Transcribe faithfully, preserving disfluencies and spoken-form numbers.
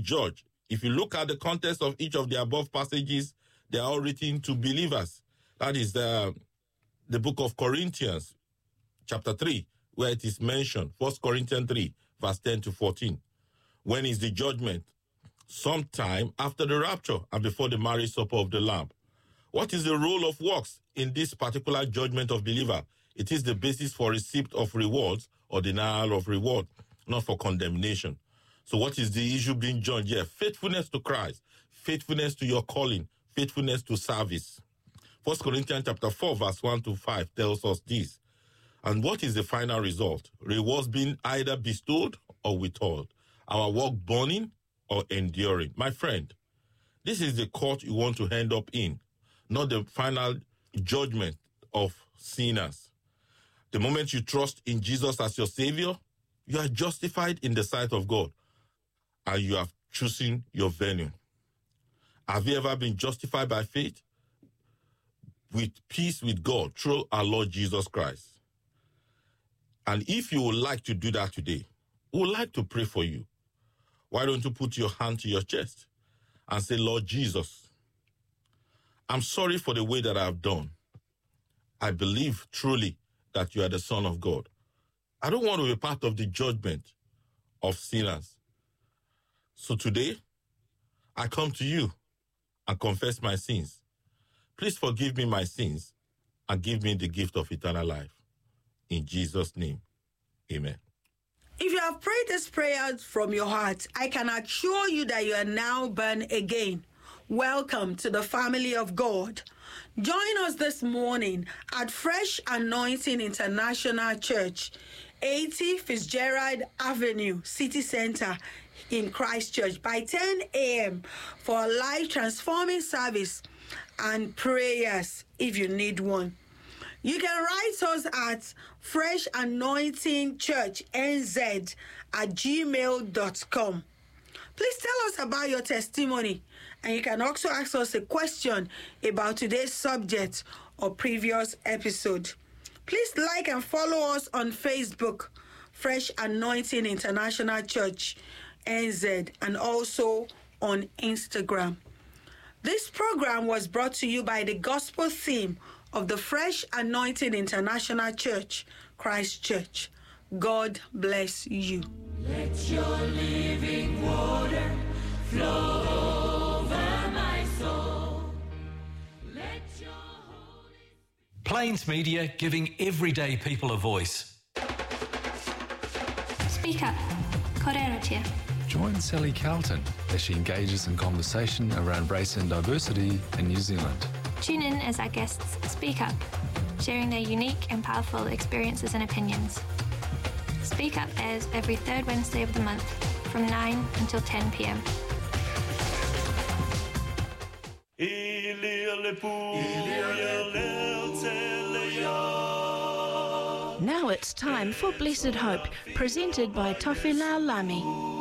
judge. If you look at the context of each of the above passages, they are all written to believers. That is the, the book of Corinthians, chapter three, where it is mentioned, First Corinthians three, verse ten to fourteen. When is the judgment? Sometime after the rapture and before the marriage supper of the Lamb. What is the role of works in this particular judgment of believer? It is the basis for receipt of rewards or denial of reward, not for condemnation. So what is the issue being judged here? Faithfulness to Christ, faithfulness to your calling, faithfulness to service. First Corinthians chapter four, verse one to five tells us this. And what is the final result? Rewards being either bestowed or withheld. Our work burning or enduring. My friend, this is the court you want to end up in, not the final judgment of sinners. The moment you trust in Jesus as your Savior, you are justified in the sight of God, and you have chosen your venue. Have you ever been justified by faith? With peace with God through our Lord Jesus Christ. And if you would like to do that today, we would like to pray for you. Why don't you put your hand to your chest and say, Lord Jesus, I'm sorry for the way that I've done. I believe truly that you are the Son of God. I don't want to be part of the judgment of sinners. So today, I come to you and confess my sins. Please forgive me my sins and give me the gift of eternal life. In Jesus' name, amen. If you have prayed this prayer from your heart, I can assure you that you are now born again. Welcome to the family of God. Join us this morning at Fresh Anointing International Church, eighty Fitzgerald Avenue, City Center in Christchurch by ten a.m. for a life transforming service and prayers if you need one. You can write us at Fresh Anointing Church N Z at gmail dot com. Please tell us about your testimony, and you can also ask us a question about today's subject or previous episode. Please like and follow us on Facebook, Fresh Anointing International Church N Z, and also on Instagram. This program was brought to you by the gospel theme of the Fresh Anointing International Church, Christchurch. God bless you. Let your living water flow over my soul. Let your Holy Plains Media, giving everyday people a voice. Speak up. Koreratia. Join Sally Carlton as she engages in conversation around race and diversity in New Zealand. Tune in as our guests speak up, sharing their unique and powerful experiences and opinions. Speak Up airs every third Wednesday of the month from nine until ten p.m. Now it's time for Blessed Hope, presented by Tawhilao Lami.